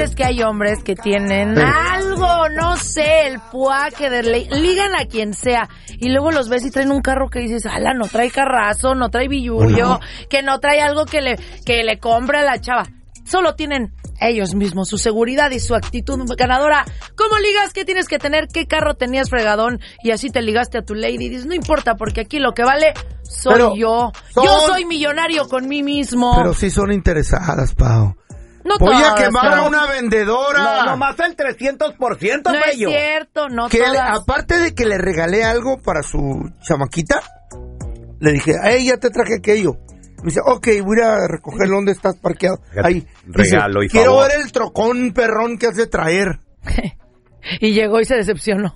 sabes que hay hombres que tienen algo, no sé, el puaje de ligan a quien sea, y luego los ves y traen un carro que dices, ala, no trae carrazo, no trae billullo, que no trae algo que le compre a la chava. Solo tienen ellos mismos su seguridad y su actitud ganadora. ¿Cómo ligas? ¿Qué tienes que tener? ¿Qué carro tenías fregadón? Y así te ligaste a tu lady. Y dices, no importa, porque aquí lo que vale soy yo. Yo soy millonario con mí mismo. Pero sí son interesadas, Pao. No voy todas, a quemar a una vendedora. No, nomás el 300%, no bello. es cierto, no que todas. aparte de que le regalé algo para su chamaquita, le dije, ya te traje aquello. Me dice, ok, voy a recogerlo donde estás parqueado. Ahí. Regalo dice, y quiero favor. ver el trocón perrón que has de traer. Y llegó y se decepcionó.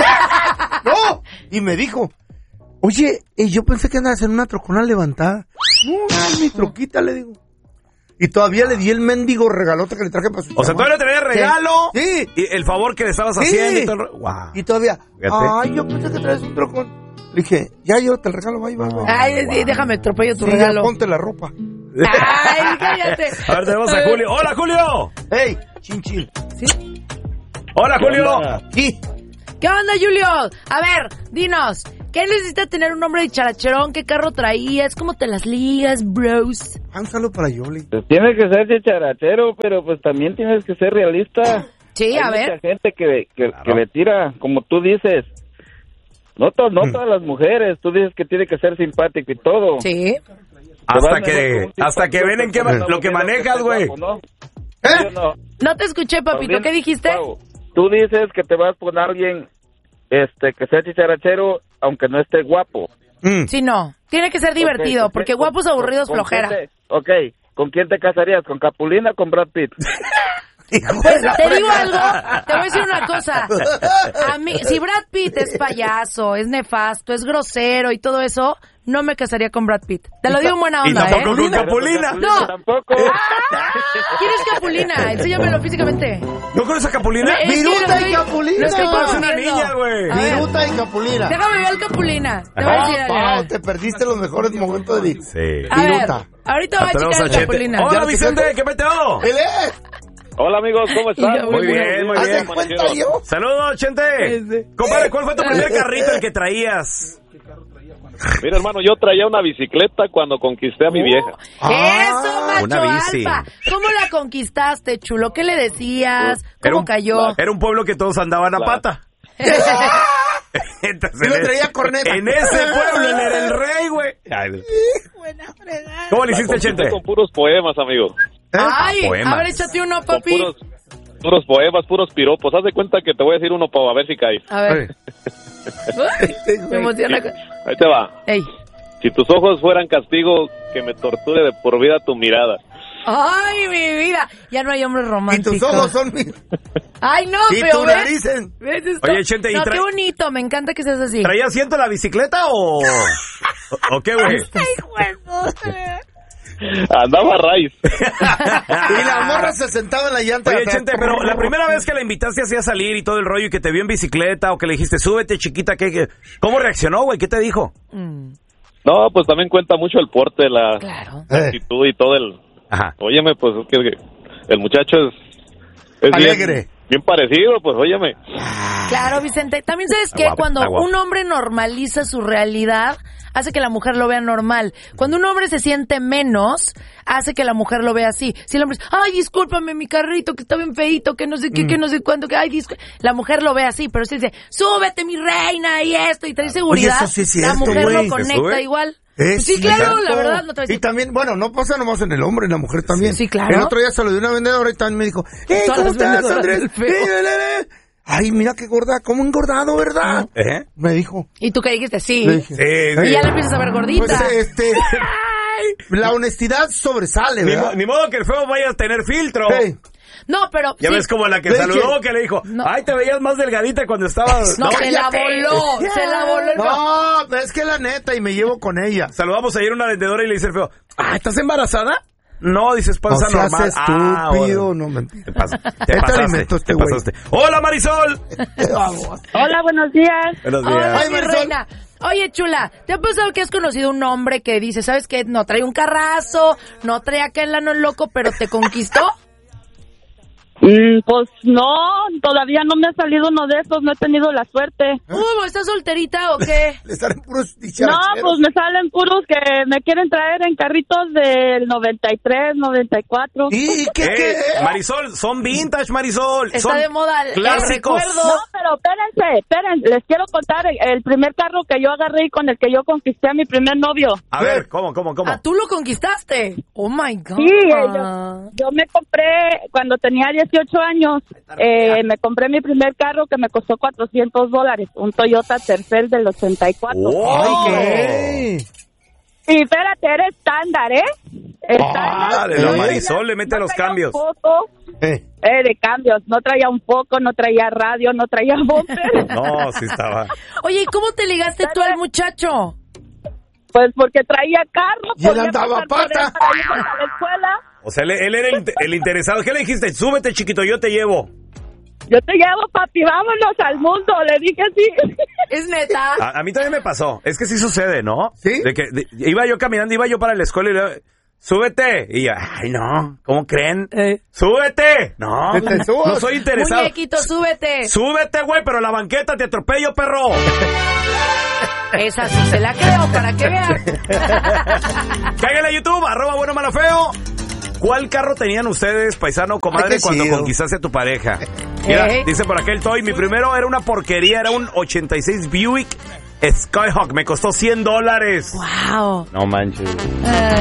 No, y me dijo, oye, yo pensé que andabas en una trocona levantada. No, mi troquita, le digo. Y todavía le di el mendigo regalote que le traje para su O sea, todavía le traía regalo. Sí. Y el favor que le estabas haciendo y todo. Wow. Y todavía, Fíjate. yo pensé que traes un trocón. Le dije, ya llévate el regalo, va. Ay, sí, déjame atropello tu Sí, regalo. ya ponte la ropa. Ay, cállate. A ver, tenemos a Julio. ¡Hola, Julio! ¡Ey, chin! ¿Sí? ¡Hola, Julio! Sí. ¿Qué onda, Julio? A ver, dinos, ¿qué necesita tener un hombre dicharachero? ¿Qué carro traías? ¿Cómo te las ligas, bros? Un saludo para Yoli. Pues tienes que ser chicharachero, pero pues también tienes que ser realista. Sí, a Hay ver. mucha gente que le tira, como tú dices. No todas las mujeres, tú dices que tiene que ser simpático y todo. Sí. Hasta que ven en qué lo que manejas, güey. ¿No? No te escuché, papito. ¿Qué dijiste? Pau, tú dices que te vas con alguien que sea chicharachero, aunque no esté guapo. Sí, no. Tiene que ser divertido, porque guapos aburridos flojera. ¿Con quién te casarías? ¿Con Capulina o con Brad Pitt? Pues te digo algo, te voy a decir una cosa. A mí, si Brad Pitt es payaso, es nefasto, es grosero y todo eso, no me casaría con Brad Pitt. Te lo digo en buena onda, Y tampoco con Capulina. No. Tampoco. ¿Quién es Capulina? Enséñamelo físicamente. ¿No conoces a Capulina? Viruta y Capulina. Lo estoy Parece una confundiendo. niña, güey. A ver, Viruta y Capulina. déjame ver al Capulina. Te voy a decir algo. Pao, te perdiste los mejores momentos de Sí. A ver, Viruta. ahorita voy a Tenemos checar a el Chete. Capulina. Hola, Vicente, ¿qué meteo? Él es. Hola, amigos, ¿cómo están? Muy bien, muy ¿Haz bien. de cuenta yo? Saludos, Chente. Compadre, ¿cuál fue tu primer carrito el que traías? Mira, hermano, yo traía una bicicleta cuando conquisté a mi vieja. Eso, macho una bici. alfa. ¿Cómo la conquistaste, chulo? ¿Qué le decías? ¿Cómo cayó? Era un pueblo que todos andaban a pata. Entonces, Y le traía corneta. En ese pueblo él era el rey, güey. ¿Cómo le hiciste, Chente? Con puros poemas, amigo. Ay, poemas. a ver, échate uno, Con papi. puros poemas, puros piropos. Haz de cuenta que te voy a decir uno para ver si caes. A ver. Me emociona. Ahí te va. Ey. Si tus ojos fueran castigo, que me torture de por vida tu mirada. Ay, mi vida. Ya no hay hombres Y románticos. tus ojos son mis. Ay, no, Y pero tu ¿ves? nariz. ¿Ves esto? Oye, Chente, ¿y no, qué bonito. Me encanta que seas así. ¿Traía asiento la bicicleta o qué, güey? Andaba a raíz. Y la morra se sentaba en la llanta. Oye, de atrás. Chente, pero la primera vez que la invitaste así a salir y todo el rollo y que te vio en bicicleta o que le dijiste, súbete, chiquita, ¿cómo reaccionó, güey? ¿Qué te dijo? No, pues también cuenta mucho el porte, la Claro. actitud y todo el... Ajá. Óyeme, pues es que el muchacho es Alegre. bien parecido, pues óyeme. Claro, Vicente. También sabes que guapo, cuando está guapo. un hombre normaliza su realidad, hace que la mujer lo vea normal. Cuando un hombre se siente menos, hace que la mujer lo vea así. Si el hombre dice, ay, discúlpame, mi carrito, que está bien feíto, que no sé qué, que no sé cuánto, que ay, la mujer lo ve así, pero si dice, súbete, mi reina, y esto, y trae seguridad, Oye, eso sí es la cierto, mujer güey. lo ¿Se conecta sube? igual. Es Sí, claro, cierto. la verdad, no te voy a decir. Y también, bueno, no pasa nomás en el hombre, en la mujer también. Sí, claro. El otro día se lo dio una vendedora y también me dijo, Todas ¿cómo las estás, vendedoras Andrés? del feo. Ay, mira qué gorda, cómo engordado, ¿verdad? ¿Eh? Me dijo. Y tú que dijiste, sí. Le dije, Sí, Y ya la empiezas a ver gordita. pues la honestidad sobresale, ¿verdad? Ni modo que el feo vaya a tener filtro. Hey, No, pero Ya sí. ves como la que Le saludó, dije, que le dijo, No. ay, te veías más delgadita cuando estabas... No, se la voló. Se la voló el feo. no, pero es que la neta, y me llevo con ella. Saludamos ayer a una vendedora y le dice el feo, ah, ¿estás embarazada? No, dices No panza seas normal. estúpido, Bueno. no mentira. Te Este pasaste, alimento, este te güey. pasaste. Hola, Marisol. Hola, buenos días. Buenos días. Hola, Ay, mi Marisol. reina. Oye, chula, ¿te ha pasado que has conocido un hombre que dice, ¿sabes qué? No trae un carrazo, no trae acá el ano loco, pero te conquistó? Pues no, todavía no me ha salido uno de esos, no he tenido la suerte. ¿Estás solterita o qué? Le salen puros No, dicharacheros. pues me salen puros que me quieren traer en carritos del 93, 94. ¿Y qué? Marisol, son vintage, Marisol. Está son de moda el clásicos. recuerdo. No, pero espérense, les quiero contar el primer carro que yo agarré y con el que yo conquisté a mi primer novio. A ver, ¿cómo? Ah, ¿tú lo conquistaste? Oh, my God. Sí, yo me compré, cuando tenía 18 años, me compré mi primer carro que me costó $400, un Toyota Tercel del 84. ¡Oh! ¿Qué? Y espérate, era estándar, Estándar. La Marisol le mete los cambios. Foco, de cambios, no traía un foco, no traía radio, no traía bumper. No, sí estaba. Oye, ¿y cómo te ligaste tú al muchacho? Pues porque traía carro. Y él podía andaba pasar por él pata. para irnos a la escuela. O sea, él era el interesado. ¿Qué le dijiste? Súbete, chiquito, yo te llevo. Yo te llevo, papi, vámonos al mundo, le dije sí. ¿Es neta? A mí también me pasó. Es que sí sucede, ¿no? ¿Sí? De que iba yo caminando, iba yo para la escuela y le súbete. Y yo, ay, no, ¿cómo creen? ¡Súbete! No, Que te subas. no soy interesado. Muñequito, súbete. Súbete, güey, pero la banqueta te atropello, perro. Esa sí se la creo, para que vean. Cáiganle a YouTube, @buenomalafeo. ¿Cuál carro tenían ustedes, paisano, comadre, Ay, qué cuando chido. conquistaste a tu pareja? Mira, dice por aquel Toy, mi primero era una porquería, era un 86 Buick Skyhawk, me costó $100. Wow. No manches.